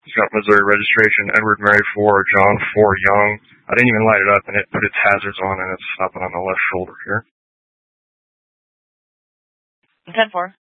It's got Missouri registration, Edward Mary 4, John 4 Young. I didn't even light it up, and it put its hazards on, and it's stopping on the left shoulder here. 10-4.